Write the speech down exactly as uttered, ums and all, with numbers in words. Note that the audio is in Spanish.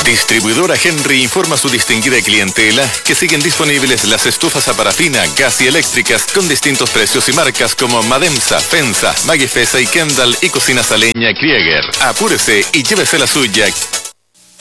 Distribuidora Henry informa a su distinguida clientela que siguen disponibles las estufas a parafina, gas y eléctricas con distintos precios y marcas como Mademsa, Pensa, Magifesa y Kendall y cocinas a leña Krieger. Apúrese y llévese la suya.